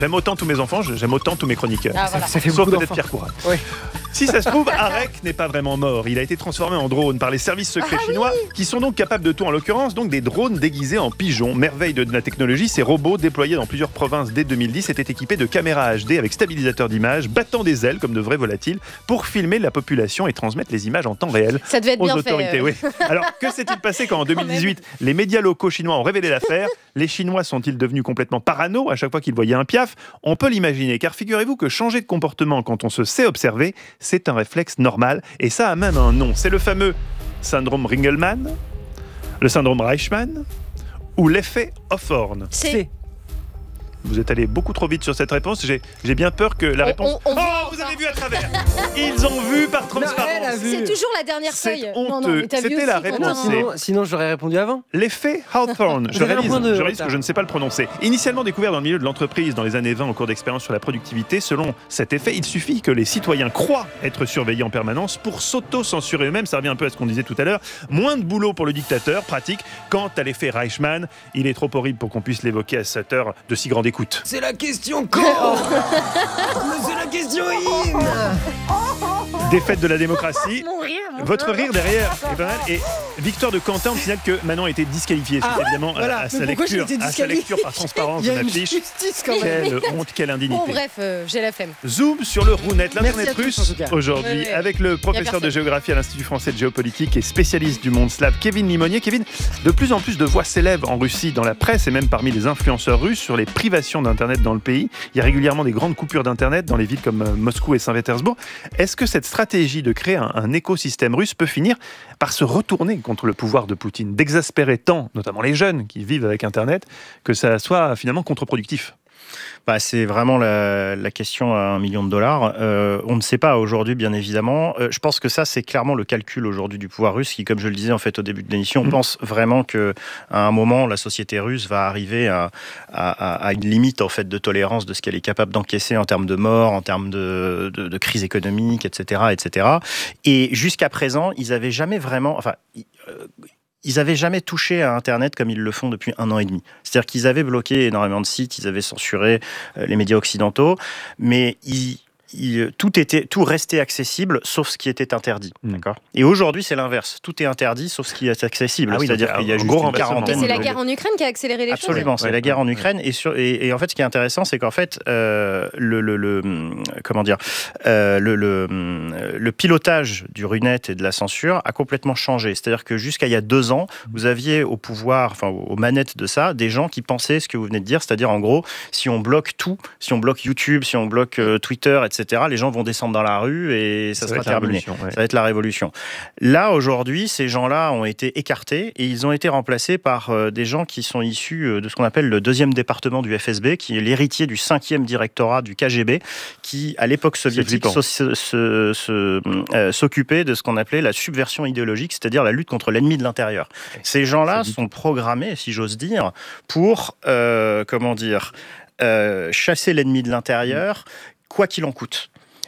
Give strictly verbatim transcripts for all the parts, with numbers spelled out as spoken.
J'aime autant tous mes enfants, j'aime autant tous mes chroniqueurs. Ah, voilà. Ça fait Sauf peut-être Pierre Courade. Oui. Si ça se trouve, Arek n'est pas vraiment mort. Il a été transformé en drone par les services secrets ah, chinois, oui. qui sont donc capables de tout. En l'occurrence, donc des drones déguisés en pigeons. Merveille de la technologie, ces robots déployés dans plusieurs provinces dès deux mille dix étaient équipés de caméras H D avec stabilisateur d'image, battant des ailes comme de vrais volatiles pour filmer la population et transmettre les images en temps réel Ça devait être aux bien autorités. fait. Euh... Oui. Alors, que s'est-il passé quand en deux mille dix-huit, les médias locaux chinois ont révélé l'affaire? Les Chinois sont-ils devenus complètement parano à chaque fois qu'ils voyaient un piaf? On peut l'imaginer, car figurez-vous que changer de comportement quand on se sait observer, c'est un réflexe normal, et ça a même un nom. C'est le fameux syndrome Ringelmann, le syndrome Reichmann ou l'effet Hawthorne. C'est... Vous êtes allé beaucoup trop vite sur cette réponse. J'ai, j'ai bien peur que la on, réponse... on, on oh, vous avez vu à travers. Ils ont vu par transparence. C'est toujours la dernière feuille. C'est honteux. Non, non, C'était la réponse. Non, sinon, sinon, j'aurais répondu avant. L'effet Hawthorne. Je réalise, de... je réalise que je ne sais pas le prononcer. Initialement découvert dans le milieu de l'entreprise dans les années vingt au cours d'expériences sur la productivité, selon cet effet, il suffit que les citoyens croient être surveillés en permanence pour s'auto-censurer eux-mêmes. Ça revient un peu à ce qu'on disait tout à l'heure. Moins de boulot pour le dictateur, pratique. Quant à l'effet Reichmann, il est trop horrible pour qu'on puisse l'évoquer à cette heure de si grande écoute. C'est la question quand c'est la question hymne. Défaite de la démocratie. Mon rire, mon Votre rire derrière est pas mal. Et victoire de Quentin, on signale que Manon a été disqualifiée. Ah, évidemment voilà. à, à, sa Mais pourquoi lecture, j'ai été à sa lecture par transparence Il y de a une l'affiche. justice quand même. Quelle honte, quelle indignité. Bon, bref, euh, j'ai la flemme. Zoom sur le Rounette, l'internet Merci à tous, russe en tout cas. aujourd'hui, Ouais, ouais. avec le professeur de personne. géographie à l'Institut français de géopolitique et spécialiste du monde slave, Kevin Limonier. Kevin, de plus en plus de voix s'élèvent en Russie, dans la presse et même parmi les influenceurs russes sur les privations d'Internet dans le pays. Il y a régulièrement des grandes coupures d'Internet dans les villes comme euh, Moscou et Saint-Pétersbourg. Est-ce que cette stratégie de créer un, un écosystème russe peut finir par se retourner contre le pouvoir de Poutine, d'exaspérer tant, notamment les jeunes qui vivent avec Internet, que ça soit finalement contre-productif? Bah, c'est vraiment la, la question à un million de dollars. Euh, on ne sait pas aujourd'hui, bien évidemment. Euh, je pense que ça, c'est clairement le calcul aujourd'hui du pouvoir russe qui, comme je le disais en fait au début de l'émission, on mmh. pense vraiment qu'à un moment, la société russe va arriver à, à, à une limite en fait de tolérance de ce qu'elle est capable d'encaisser en termes de morts, en termes de, de, de crise économique, et cetera, et cetera. Et jusqu'à présent, ils n'avaient jamais vraiment... Enfin, euh, ils n'avaient jamais touché à Internet comme ils le font depuis un an et demi. C'est-à-dire qu'ils avaient bloqué énormément de sites, ils avaient censuré euh, les médias occidentaux, mais ils... Il, tout, était, tout restait accessible sauf ce qui était interdit. Mmh. D'accord. Et aujourd'hui, c'est l'inverse. Tout est interdit sauf ce qui est accessible. Ah oui, c'est-à-dire qu'il y a juste une quarantaine. Et c'est la guerre en Ukraine qui a accéléré les Absolument, choses. Absolument, c'est ouais, la guerre en Ukraine. Ouais. Et, sur, et, et en fait, ce qui est intéressant, c'est qu'en fait, euh, le, le, le, comment dire, euh, le, le, le pilotage du Runet et de la censure a complètement changé. C'est-à-dire que jusqu'à il y a deux ans, vous aviez au pouvoir, enfin aux manettes de ça, des gens qui pensaient ce que vous venez de dire, c'est-à-dire en gros, si on bloque tout, si on bloque YouTube, si on bloque euh, Twitter, et cetera, les gens vont descendre dans la rue et ça, ça sera terminé. Ouais. Ça va être la révolution. Là, aujourd'hui, ces gens-là ont été écartés et ils ont été remplacés par euh, des gens qui sont issus euh, de ce qu'on appelle le deuxième département du F S B, qui est l'héritier du cinquième directorat du K G B, qui, à l'époque soviétique, so- se, se, se, euh, s'occupait de ce qu'on appelait la subversion idéologique, c'est-à-dire la lutte contre l'ennemi de l'intérieur. Ces gens-là sont programmés, si j'ose dire, pour, euh, comment dire, euh, chasser l'ennemi de l'intérieur, quoi qu'il en coûte.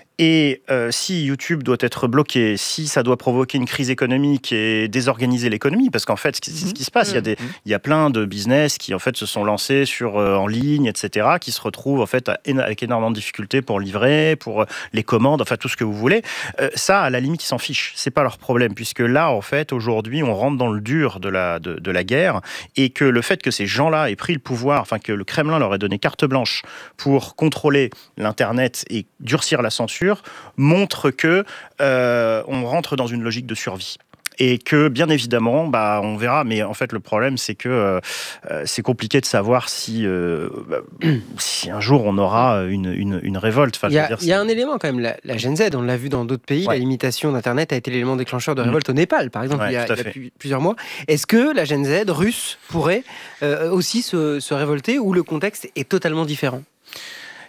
Et euh, si YouTube doit être bloqué, si ça doit provoquer une crise économique et désorganiser l'économie, parce qu'en fait, c'est mmh. ce qui se passe. Mmh. Il y a des, il y a plein de business qui en fait se sont lancés sur euh, en ligne, et cetera, qui se retrouvent en fait à, avec énormément de difficultés pour livrer, pour euh, les commandes, enfin tout ce que vous voulez. Euh, ça, à la limite, ils s'en fichent. C'est pas leur problème, puisque là, en fait, aujourd'hui, on rentre dans le dur de la de, de la guerre, et que le fait que ces gens-là aient pris le pouvoir, enfin que le Kremlin leur ait donné carte blanche pour contrôler l'internet et durcir la censure, montre que euh, on rentre dans une logique de survie. Et que, bien évidemment, bah, on verra. Mais en fait, le problème, c'est que euh, c'est compliqué de savoir si, euh, bah, si un jour on aura une, une, une révolte. Enfin, il y a, dire, il y a un élément quand même, la, la Gen Z, on l'a vu dans d'autres pays, ouais. La limitation d'Internet a été l'élément déclencheur de révolte mmh. au Népal, par exemple, ouais, il y a, il y a pu, plusieurs mois. Est-ce que la Gen Z russe pourrait euh, aussi se, se révolter ou le contexte est totalement différent ?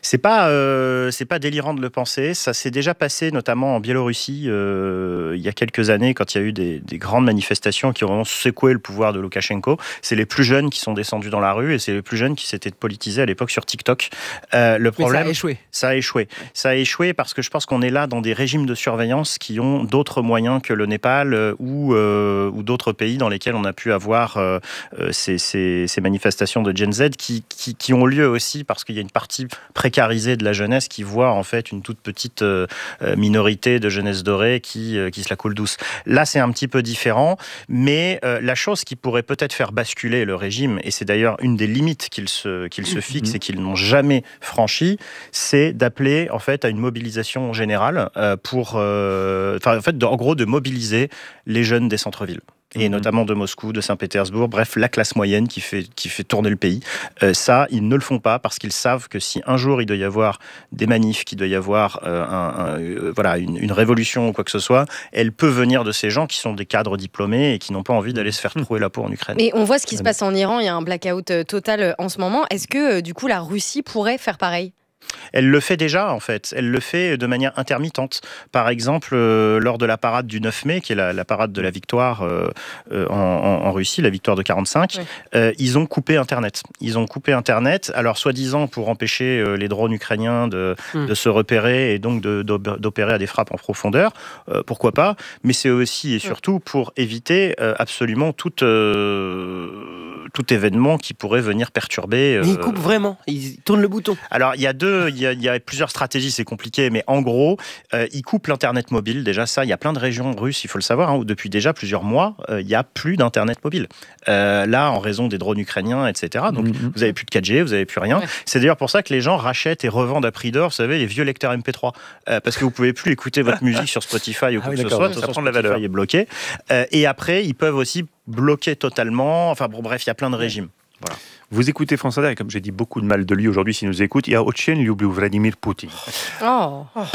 C'est pas, euh, c'est pas délirant de le penser. Ça s'est déjà passé, notamment en Biélorussie, euh, il y a quelques années, quand il y a eu des, des grandes manifestations qui ont vraiment secoué le pouvoir de Loukachenko. C'est les plus jeunes qui sont descendus dans la rue et c'est les plus jeunes qui s'étaient politisés à l'époque sur TikTok. Euh, le problème, Mais ça a échoué. Ça a échoué. Ça a échoué parce que je pense qu'on est là dans des régimes de surveillance qui ont d'autres moyens que le Népal euh, ou, euh, ou d'autres pays dans lesquels on a pu avoir euh, ces, ces, ces manifestations de Gen Z qui, qui, qui ont lieu aussi parce qu'il y a une partie précarisée de la jeunesse qui voit en fait une toute petite euh, minorité de jeunesse dorée qui, euh, qui se la coule douce. Là, c'est un petit peu différent, mais euh, la chose qui pourrait peut-être faire basculer le régime, et c'est d'ailleurs une des limites qu'ils se, qu'ils se fixent mmh. et qu'ils n'ont jamais franchi, c'est d'appeler en fait à une mobilisation générale euh, pour, euh, enfin en fait, de, en gros, de mobiliser les jeunes des centres-villes. Et notamment de Moscou, de Saint-Pétersbourg, bref, la classe moyenne qui fait, qui fait tourner le pays. Euh, ça, ils ne le font pas parce qu'ils savent que si un jour il doit y avoir des manifs, qu'il doit y avoir euh, un, un, euh, voilà, une, une révolution ou quoi que ce soit, elle peut venir de ces gens qui sont des cadres diplômés et qui n'ont pas envie d'aller se faire trouer la peau en Ukraine. Et on voit ce qui se passe en Iran, il y a un blackout total en ce moment. Est-ce que, du coup, la Russie pourrait faire pareil ? Elle le fait déjà, en fait. Elle le fait de manière intermittente. Par exemple, euh, lors de la parade du neuf mai, qui est la, la parade de la victoire euh, euh, en, en, en Russie, la victoire de quarante-cinq, oui. euh, ils ont coupé Internet. Ils ont coupé Internet, alors soi-disant pour empêcher euh, les drones ukrainiens de, mm. de se repérer et donc de, d'opérer à des frappes en profondeur. Euh, pourquoi pas ? Mais c'est aussi et surtout pour éviter euh, absolument tout, euh, tout événement qui pourrait venir perturber... Euh, Mais ils coupent vraiment, ils tournent le bouton. Alors, il y a deux... Il y, a, il y a plusieurs stratégies, c'est compliqué, mais en gros, euh, ils coupent l'Internet mobile. Déjà, ça, il y a plein de régions russes, il faut le savoir, hein, où depuis déjà plusieurs mois, euh, il n'y a plus d'Internet mobile. Euh, là, en raison des drones ukrainiens, et cetera. Donc, mm-hmm. vous n'avez plus de quatre G, vous n'avez plus rien. Ouais. C'est d'ailleurs pour ça que les gens rachètent et revendent à prix d'or, vous savez, les vieux lecteurs M P trois. Euh, parce que vous ne pouvez plus écouter votre musique sur Spotify ou quoi ah, oui, que ce soit. Ça prend de la valeur. Spotify est bloqué. Euh, et après, ils peuvent aussi bloquer totalement. Enfin, bon, bref, il y a plein de régimes. Voilà. Vous écoutez France Inter, et comme j'ai dit beaucoup de mal de lui aujourd'hui, s'il nous écoute, il y a Очень люблю Vladimir Poutine. Oh. oh.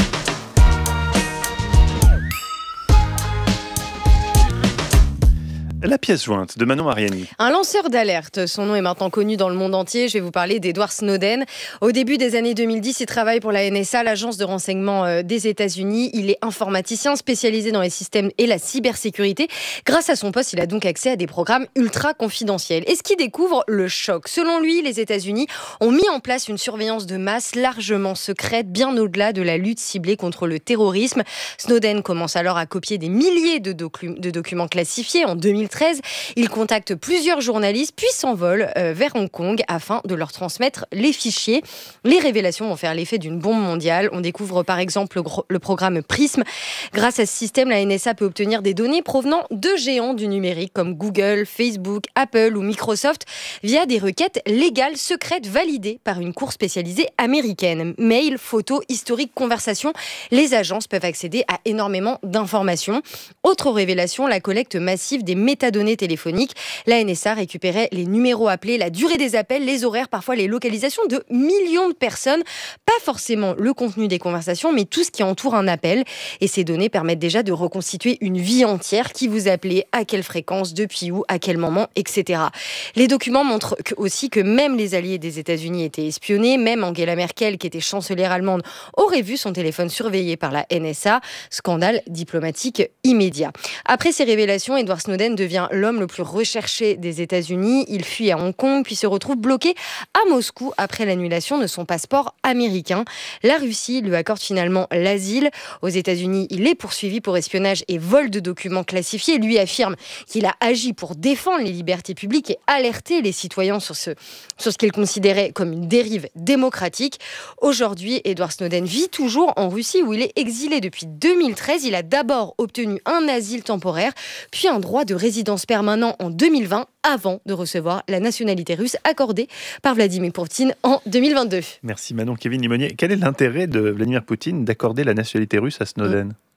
La pièce jointe de Manon Mariani. Un lanceur d'alerte, son nom est maintenant connu dans le monde entier. Je vais vous parler d'Edward Snowden. Au début des années deux mille dix, il travaille pour la N S A, l'agence de renseignement des États-Unis. Il est informaticien spécialisé dans les systèmes et la cybersécurité. Grâce à son poste, il a donc accès à des programmes ultra confidentiels. Et ce qui découvre le choc. Selon lui, les États-Unis ont mis en place une surveillance de masse largement secrète, bien au-delà de la lutte ciblée contre le terrorisme. Snowden commence alors à copier des milliers de, docu- de documents classifiés en deux mille treize. Il contacte plusieurs journalistes, puis s'envole euh, vers Hong Kong afin de leur transmettre les fichiers. Les révélations vont faire l'effet d'une bombe mondiale. On découvre par exemple le, gro- le programme Prism. Grâce à ce système, la N S A peut obtenir des données provenant de géants du numérique comme Google, Facebook, Apple ou Microsoft via des requêtes légales secrètes validées par une cour spécialisée américaine. Mail, photos, historiques, conversations, les agences peuvent accéder à énormément d'informations. Autre révélation, la collecte massive des métadonnées téléphoniques. La N S A récupérait les numéros appelés, la durée des appels, les horaires, parfois les localisations de millions de personnes. Pas forcément le contenu des conversations, mais tout ce qui entoure un appel. Et ces données permettent déjà de reconstituer une vie entière, qui vous appelez, à quelle fréquence, depuis où, à quel moment, et cetera. Les documents montrent aussi que même les alliés des États-Unis étaient espionnés, même Angela Merkel, qui était chancelière allemande, aurait vu son téléphone surveillé par la N S A. Scandale diplomatique immédiat. Après ces révélations, Edward Snowden devient l'homme le plus recherché des États-Unis. Il fuit à Hong Kong, puis se retrouve bloqué à Moscou après l'annulation de son passeport américain. La Russie lui accorde finalement l'asile. Aux États-Unis, il est poursuivi pour espionnage et vol de documents classifiés. Lui affirme qu'il a agi pour défendre les libertés publiques et alerter les citoyens sur ce, sur ce qu'il considérait comme une dérive démocratique. Aujourd'hui, Edward Snowden vit toujours en Russie, où il est exilé depuis deux mille treize. Il a d'abord obtenu un asile temporaire, puis un droit de résidence permanent en deux mille vingt, avant de recevoir la nationalité russe accordée par Vladimir Poutine en deux mille vingt-deux. Merci Manon. Kevin Limonier, quel est l'intérêt de Vladimir Poutine d'accorder la nationalité russe à Snowden ?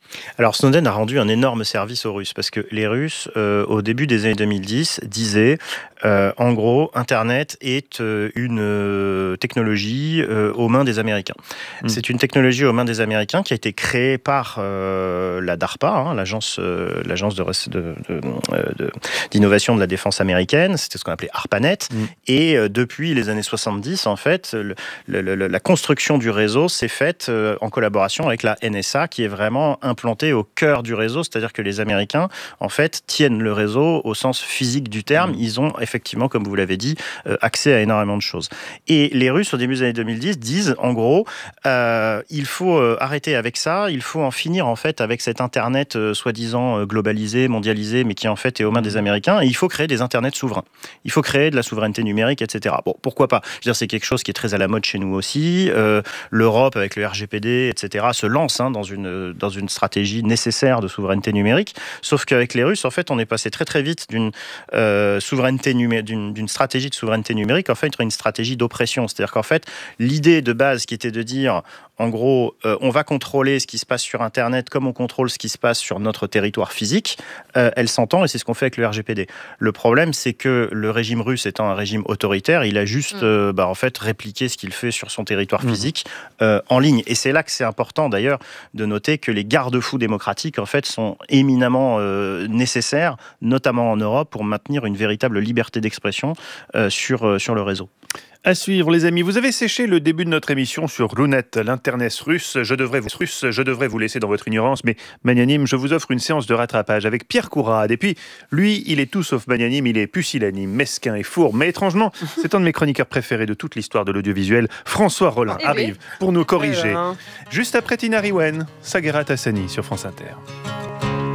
Alors Snowden a rendu un énorme service aux Russes parce que les Russes, euh, au début des années deux mille dix, disaient euh, en gros, Internet est euh, une euh, technologie euh, aux mains des Américains. Mmh. C'est une technologie aux mains des Américains qui a été créée par euh, la DARPA, hein, l'agence, euh, l'agence de, de, de, de, d'innovation de la défense américaine. C'était ce qu'on appelait ARPANET. Mmh. Et euh, depuis les années soixante-dix, en fait, le, le, le, la construction du réseau s'est faite euh, en collaboration avec la N S A, qui est vraiment implanté au cœur du réseau, c'est-à-dire que les Américains, en fait, tiennent le réseau au sens physique du terme. Mmh. Ils ont effectivement, comme vous l'avez dit, euh, accès à énormément de choses. Et les Russes, au début des années deux mille dix, disent, en gros, euh, il faut euh, arrêter avec ça, il faut en finir, en fait, avec cet Internet euh, soi-disant euh, globalisé, mondialisé, mais qui, en fait, est aux mains des Américains, et il faut créer des Internets souverains. Il faut créer de la souveraineté numérique, et cetera. Bon, pourquoi pas ? Je veux dire, c'est quelque chose qui est très à la mode chez nous aussi. Euh, L'Europe, avec le R G P D, et cetera, se lance hein, dans une, dans une stratégie nécessaire de souveraineté numérique, sauf qu'avec les Russes, en fait, on est passé très très vite d'une euh, souveraineté numérique, d'une, d'une stratégie de souveraineté numérique, en fait, à une stratégie d'oppression. C'est-à-dire qu'en fait, l'idée de base qui était de dire, en gros, euh, on va contrôler ce qui se passe sur Internet comme on contrôle ce qui se passe sur notre territoire physique, euh, elle s'entend et c'est ce qu'on fait avec le R G P D. Le problème, c'est que le régime russe étant un régime autoritaire, il a juste, mmh. euh, bah, en fait, répliqué ce qu'il fait sur son territoire physique mmh. euh, en ligne. Et c'est là que c'est important, d'ailleurs, de noter que les garde-fous démocratiques, en fait, sont éminemment euh, nécessaires, notamment en Europe, pour maintenir une véritable liberté d'expression euh, sur, euh, sur le réseau. À suivre, les amis. Vous avez séché le début de notre émission sur Runet, l'Internet russe. Je devrais vous, russe, je devrais vous laisser dans votre ignorance, mais magnanime, je vous offre une séance de rattrapage avec Pierre Courade. Et puis, lui, il est tout sauf magnanime, il est pusillanime, mesquin et fourbe. Mais étrangement, c'est un de mes chroniqueurs préférés de toute l'histoire de l'audiovisuel. François Rollin arrive pour nous corriger. Juste après Tina Riwen, Saguerat Hassani sur France Inter.